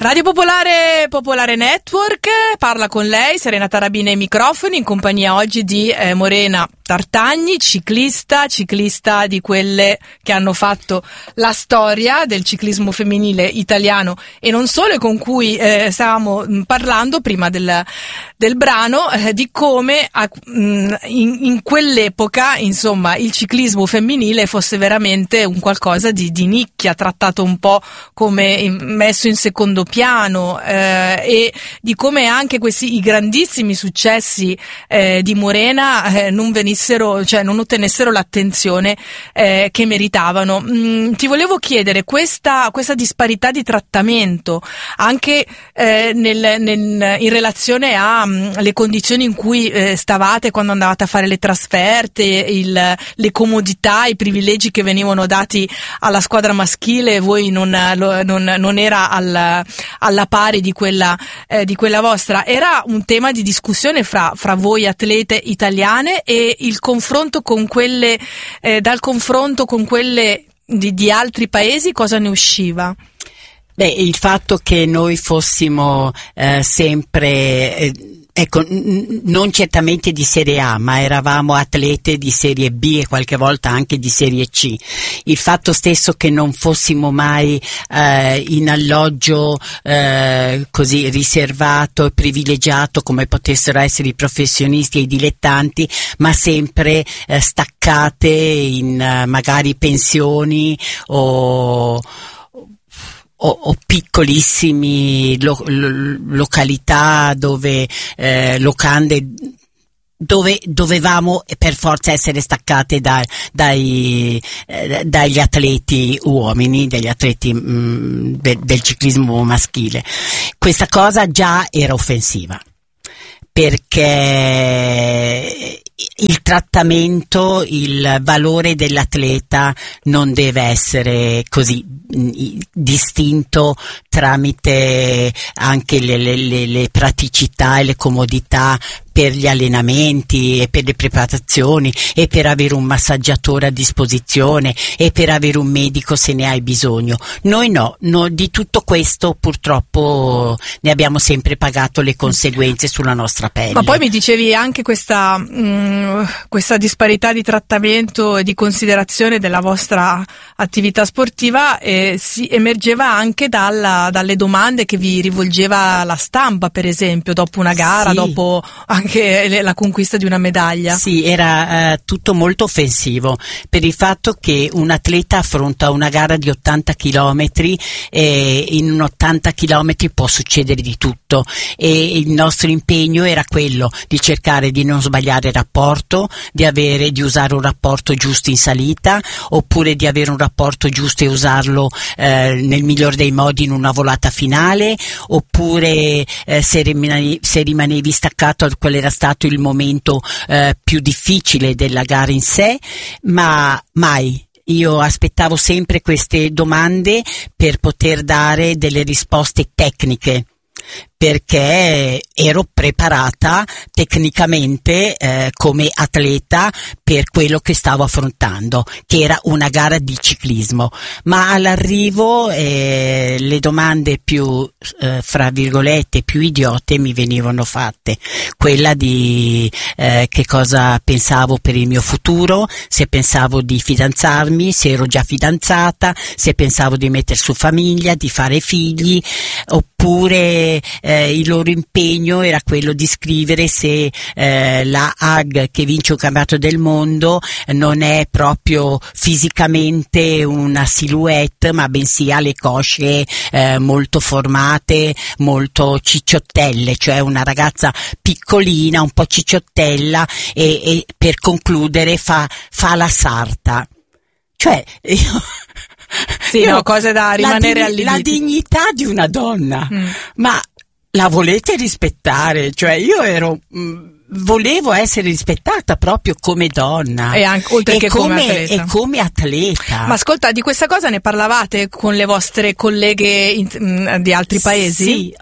Radio Popolare, Popolare Network, parla con lei Serena Tarabina ai microfoni, in compagnia oggi di Morena Tartagni, ciclista di quelle che hanno fatto la storia del ciclismo femminile italiano e non solo, e con cui stavamo parlando prima del brano di come in quell'epoca, insomma, il ciclismo femminile fosse veramente un qualcosa di nicchia, trattato un po' come messo in secondo piano, e di come anche i grandissimi successi di Morena non ottenessero l'attenzione che meritavano. Ti volevo chiedere questa disparità di trattamento anche in relazione alle condizioni in cui stavate quando andavate a fare le trasferte, le comodità, i privilegi che venivano dati alla squadra maschile, voi non era alla pari di quella vostra. Era un tema di discussione fra voi atlete italiane, e il confronto con quelle dal confronto con quelle di altri paesi cosa ne usciva? Beh, il fatto che noi fossimo sempre non certamente di Serie A, ma eravamo atlete di Serie B e qualche volta anche di Serie C. Il fatto stesso che non fossimo mai in alloggio così riservato e privilegiato come potessero essere i professionisti e i dilettanti, ma sempre staccate in magari pensioni o piccolissimi località locande dove dovevamo per forza essere staccate dagli atleti uomini, dagli atleti del ciclismo maschile. Questa cosa già era offensiva, perché il trattamento, il valore dell'atleta non deve essere così distinto tramite anche le praticità e le comodità per gli allenamenti e per le preparazioni e per avere un massaggiatore a disposizione e per avere un medico se ne hai bisogno. Noi no, di tutto questo purtroppo ne abbiamo sempre pagato le conseguenze sulla nostra pelle. Ma poi mi dicevi anche questa disparità di trattamento e di considerazione della vostra attività sportiva si emergeva anche dalle domande che vi rivolgeva la stampa, per esempio, dopo una gara, sì, dopo anche la conquista di una medaglia. Sì, era tutto molto offensivo, per il fatto che un atleta affronta una gara di 80 chilometri e in un 80 chilometri può succedere di tutto, e il nostro impegno era quello di cercare di non sbagliare il rapporto, di usare un rapporto giusto in salita, oppure di avere un rapporto giusto e usarlo nel miglior dei modi in una volata finale, oppure se rimanevi staccato, qual era stato il momento più difficile della gara in sé, ma mai. Io aspettavo sempre queste domande per poter dare delle risposte tecniche, perché ero preparata tecnicamente come atleta per quello che stavo affrontando, che era una gara di ciclismo. Ma all'arrivo le domande più fra virgolette più idiote mi venivano fatte, quella di che cosa pensavo per il mio futuro, se pensavo di fidanzarmi, se ero già fidanzata, se pensavo di mettere su famiglia, di fare figli, oppure il loro impegno era quello di scrivere se la Haag, che vince un campionato del mondo, non è proprio fisicamente una silhouette, ma bensì ha le cosce molto formate, molto cicciottelle, cioè una ragazza piccolina, un po' cicciottella, e per concludere fa la sarta. Cioè sì, no, cose da rimanere allibiti. La dignità di una donna, ma la volete rispettare, cioè io volevo essere rispettata proprio come donna e anche, oltre che come atleta. E come atleta. Ma ascolta, di questa cosa ne parlavate con le vostre colleghe di altri paesi? Sì,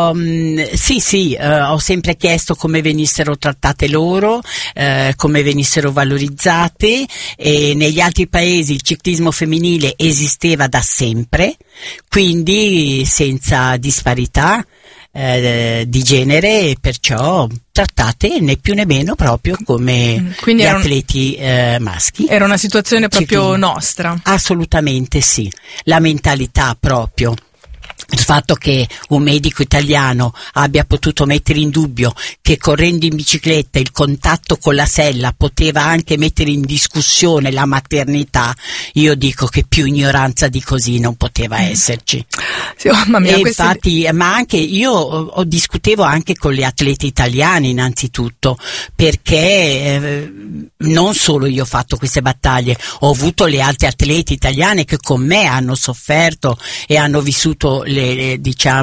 ho sempre chiesto come venissero trattate loro, come venissero valorizzate, e negli altri paesi il ciclismo femminile esisteva da sempre, quindi senza disparità di genere, e perciò trattate né più né meno proprio come gli atleti maschi. Era una situazione proprio nostra. Assolutamente sì, la mentalità proprio. Il fatto che un medico italiano abbia potuto mettere in dubbio che correndo in bicicletta il contatto con la sella poteva anche mettere in discussione la maternità, io dico che più ignoranza di così non poteva esserci. Sì, oh, mamma mia, infatti, ma anche io discutevo anche con gli atleti italiani innanzitutto, perché non solo io ho fatto queste battaglie, ho avuto le altre atleti italiane che con me hanno sofferto e hanno vissuto i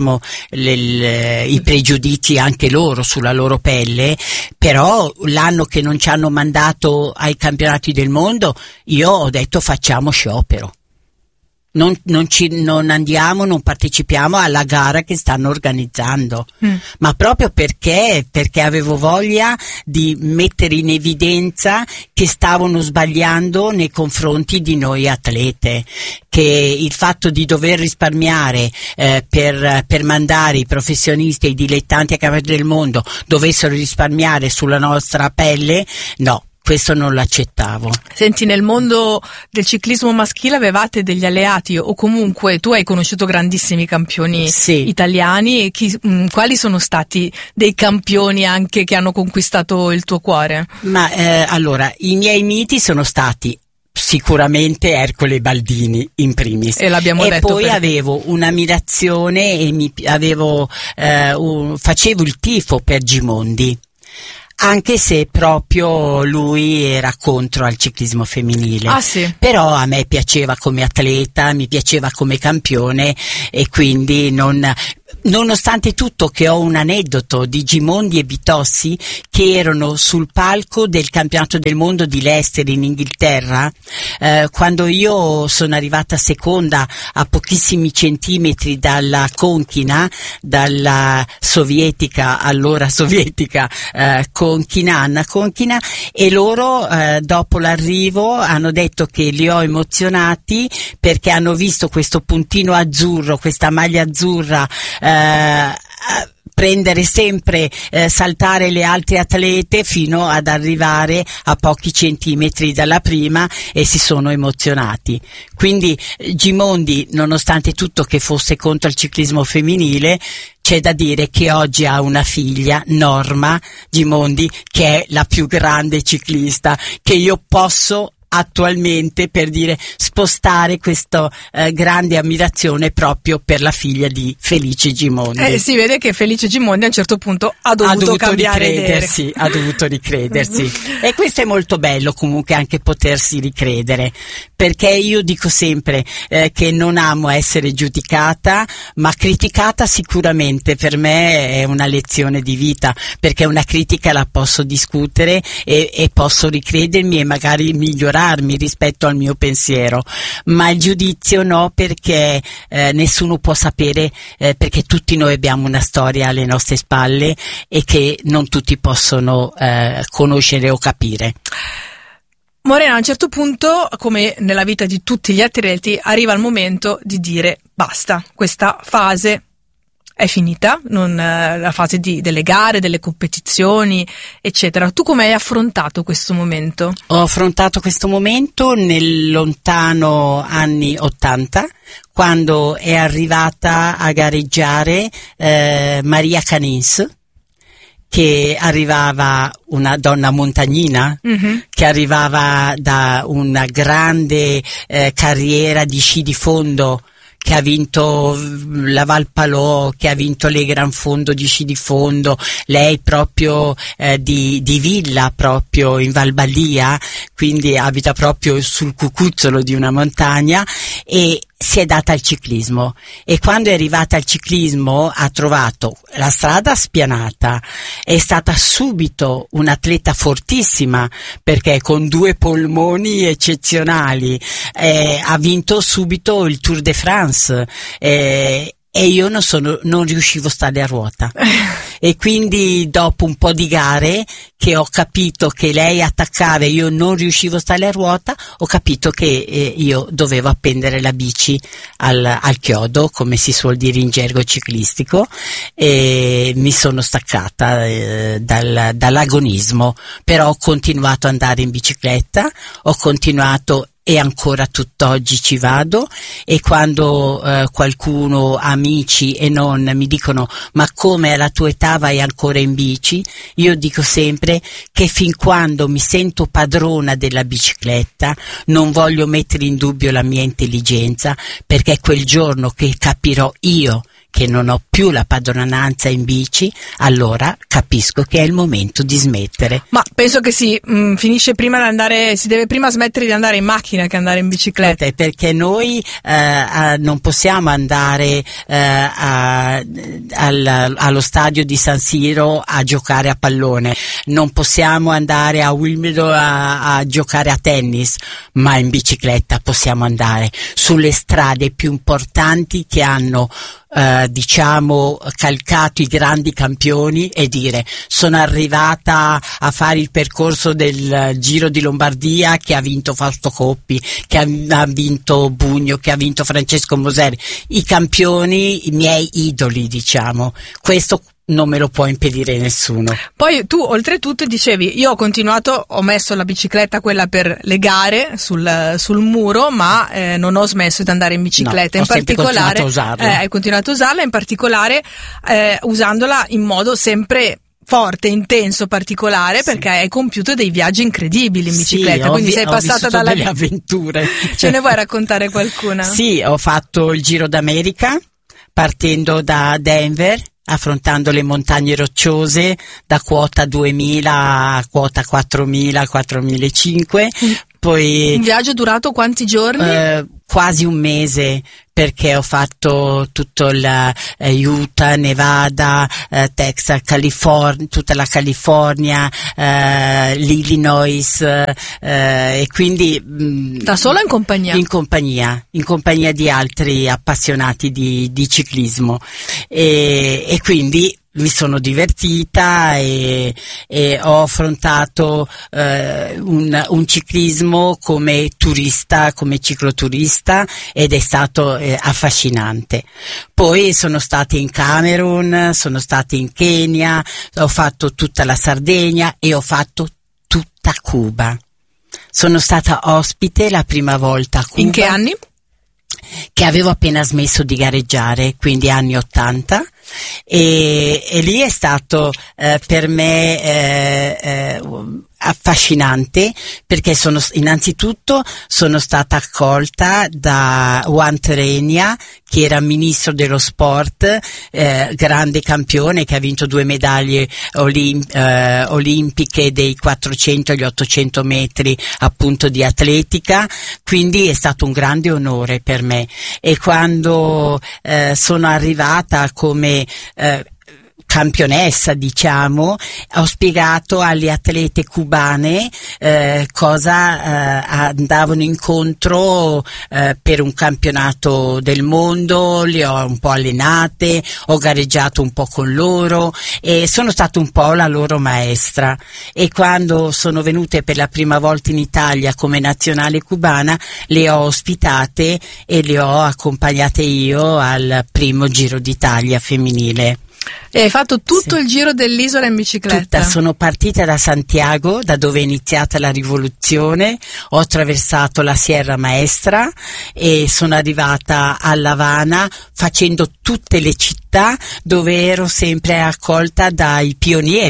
pregiudizi anche loro sulla loro pelle, però l'anno che non ci hanno mandato ai campionati del mondo io ho detto facciamo sciopero. Non andiamo, non partecipiamo alla gara che stanno organizzando, ma proprio perché avevo voglia di mettere in evidenza che stavano sbagliando nei confronti di noi atlete, che il fatto di dover risparmiare per mandare i professionisti e i dilettanti a campionati del mondo dovessero risparmiare sulla nostra pelle, no. Questo non l'accettavo. Senti, nel mondo del ciclismo maschile avevate degli alleati, o comunque tu hai conosciuto grandissimi campioni italiani, e quali sono stati dei campioni anche che hanno conquistato il tuo cuore? Ma allora, i miei miti sono stati sicuramente Ercole Baldini in primis, e l'abbiamo detto, poi avevo un'ammirazione e facevo il tifo per Gimondi, anche se proprio lui era contro al ciclismo femminile. Ah, sì. Però a me piaceva come atleta, mi piaceva come campione, e quindi nonostante tutto che ho un aneddoto di Gimondi e Bitossi che erano sul palco del campionato del mondo di Leicester in Inghilterra, quando io sono arrivata seconda a pochissimi centimetri dalla conchina, dalla allora sovietica Anna Conchina, e loro dopo l'arrivo hanno detto che li ho emozionati perché hanno visto questo puntino azzurro, questa maglia azzurra prendere sempre, saltare le altre atlete fino ad arrivare a pochi centimetri dalla prima, e si sono emozionati. Quindi Gimondi, nonostante tutto che fosse contro il ciclismo femminile, c'è da dire che oggi ha una figlia, Norma Gimondi, che è la più grande ciclista che io posso attualmente, per dire, spostare questa grande ammirazione proprio per la figlia di Felice Gimondi. Si vede che Felice Gimondi a un certo punto ha dovuto cambiare ricredersi, ha dovuto ricredersi. E questo è molto bello comunque, anche potersi ricredere, perché io dico sempre che non amo essere giudicata, ma criticata sicuramente per me è una lezione di vita, perché una critica la posso discutere e posso ricredermi e magari migliorare rispetto al mio pensiero, ma il giudizio no, perché nessuno può sapere, perché tutti noi abbiamo una storia alle nostre spalle e che non tutti possono conoscere o capire. Morena, a un certo punto, come nella vita di tutti gli atleti, arriva il momento di dire basta, questa fase è finita, la fase delle gare, delle competizioni, eccetera. Tu come hai affrontato questo momento? Ho affrontato questo momento nel lontano anni 80, quando è arrivata a gareggiare Maria Canins, che arrivava, una donna montagnina, che arrivava da una grande carriera di sci di fondo, che ha vinto la Valpalò, che ha vinto le Gran Fondo di sci di fondo, lei proprio di Villa, proprio in Valbalia, quindi abita proprio sul cucuzzolo di una montagna, e si è data al ciclismo, e quando è arrivata al ciclismo ha trovato la strada spianata, è stata subito un'atleta fortissima perché con 2 polmoni eccezionali, ha vinto subito il Tour de France, e io non riuscivo a stare a ruota. E quindi dopo un po' di gare che ho capito che lei attaccava e io non riuscivo a stare a ruota, ho capito che io dovevo appendere la bici al chiodo, come si suol dire in gergo ciclistico, e mi sono staccata dall'agonismo. Però ho continuato ad andare in bicicletta, ho continuato, e ancora tutt'oggi ci vado, e quando qualcuno, amici e non, mi dicono ma come alla tua età vai ancora in bici, io dico sempre che fin quando mi sento padrona della bicicletta non voglio mettere in dubbio la mia intelligenza, perché quel giorno che capirò io che non ho più la padronanza in bici, allora capisco che è il momento di smettere. Ma penso che si deve prima smettere di andare in macchina che andare in bicicletta. Perché noi non possiamo andare allo stadio di San Siro a giocare a pallone, non possiamo andare a Wimbledon a giocare a tennis, ma in bicicletta possiamo andare sulle strade più importanti che hanno calcato i grandi campioni, e dire sono arrivata a fare il percorso del Giro di Lombardia che ha vinto Fausto Coppi, che ha vinto Bugno, che ha vinto Francesco Moseri, i campioni, i miei idoli, diciamo. Questo non me lo può impedire nessuno. Poi tu oltretutto dicevi, io ho messo la bicicletta, quella per le gare sul muro, ma non ho smesso di andare in bicicletta. No, in particolare continuato a usarla. Hai continuato a usarla, in particolare usandola in modo sempre forte, intenso, particolare, sì, perché hai compiuto dei viaggi incredibili in bicicletta, sì, quindi sei passata delle avventure. Ce ne vuoi raccontare qualcuna? Sì, ho fatto il Giro d'America partendo da Denver, affrontando le montagne rocciose da quota 2000 a quota 4000, 4005. Poi un viaggio durato quanti giorni? Quasi un mese, perché ho fatto tutto il Utah, Nevada, Texas, California, tutta la California, l'Illinois, e quindi da sola o in compagnia? In compagnia di altri appassionati di ciclismo, e quindi mi sono divertita e ho affrontato un ciclismo come turista, come cicloturista, ed è stato affascinante. Poi sono stata in Camerun, sono stata in Kenya, ho fatto tutta la Sardegna e ho fatto tutta Cuba. Sono stata ospite la prima volta a Cuba. In che anni? Che avevo appena smesso di gareggiare, quindi anni 80, e lì è stato per me affascinante, perché innanzitutto sono stata accolta da Juan Terenia, che era ministro dello sport, grande campione, che ha vinto 2 medaglie olimpiche dei 400 e gli 800 metri appunto di atletica, quindi è stato un grande onore per me. E quando sono arrivata come campionessa, diciamo, ho spiegato alle atlete cubane cosa andavano incontro per un campionato del mondo, le ho un po' allenate, ho gareggiato un po' con loro e sono stata un po' la loro maestra. E quando sono venute per la prima volta in Italia come nazionale cubana, le ho ospitate e le ho accompagnate io al primo Giro d'Italia femminile. E hai fatto tutto il giro dell'isola in bicicletta? Tutta. Sono partita da Santiago, da dove è iniziata la rivoluzione, ho attraversato la Sierra Maestra e sono arrivata a La Habana, facendo tutte le città dove ero sempre accolta dai pionieri.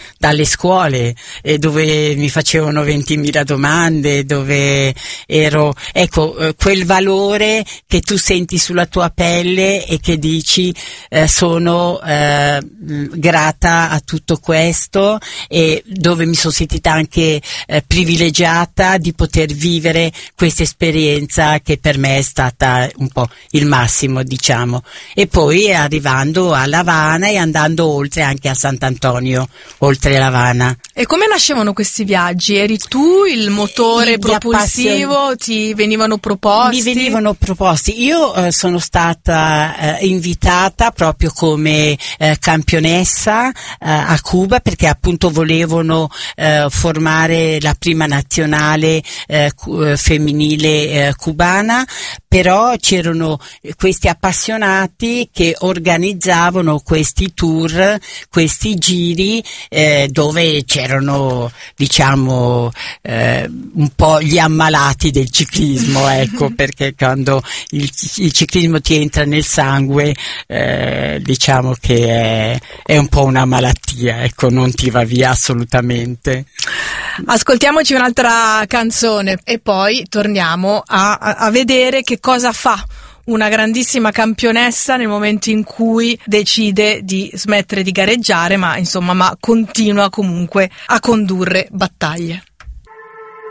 dalle scuole, dove mi facevano 20.000 domande, dove ero, ecco, quel valore che tu senti sulla tua pelle e che dici sono grata a tutto questo, e dove mi sono sentita anche privilegiata di poter vivere questa esperienza che per me è stata un po' il massimo, diciamo. E poi arrivando a La Habana e andando oltre anche a Sant'Antonio, oltre La Habana. E come nascevano questi viaggi? Eri tu il motore propulsivo? Ti venivano proposti? Mi venivano proposti. Io sono stata invitata proprio come campionessa a Cuba, perché appunto volevano formare la prima nazionale femminile cubana, però c'erano questi appassionati che organizzavano questi tour, questi giri, dove c'erano, diciamo, un po' gli ammalati del ciclismo, ecco, perché quando il ciclismo ti entra nel sangue, diciamo che è un po' una malattia, ecco, non ti va via assolutamente. Ascoltiamoci un'altra canzone e poi torniamo a vedere che cosa fa una grandissima campionessa nel momento in cui decide di smettere di gareggiare, ma continua comunque a condurre battaglie.